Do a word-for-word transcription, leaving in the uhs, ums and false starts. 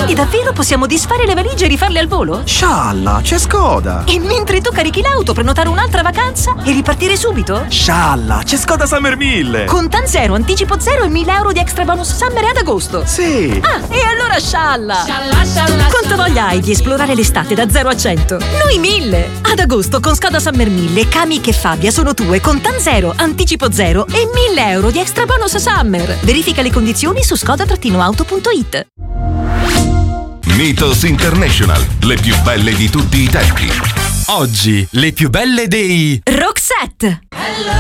Quindi davvero possiamo disfare le valigie e rifarle al volo? Scialla, c'è Skoda! E mentre tu carichi l'auto, prenotare un'altra vacanza e ripartire subito? Scialla, c'è Skoda Summer mille! Con Tan Zero, anticipo zero e mille euro di extra bonus summer ad agosto. Sì! Ah, e allora scialla! Scialla, scialla! Quanto voglia hai di esplorare l'estate da zero a cento? Noi mille! Ad agosto con Skoda Summer mille, Kamiq e Fabia sono tue con Tan Zero, anticipo zero e mille euro di extra bonus summer. Verifica le condizioni su skoda auto punto it. Mythos International, le più belle di tutti i tempi. Oggi, le più belle dei Roxette.